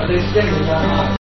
歴史でございます。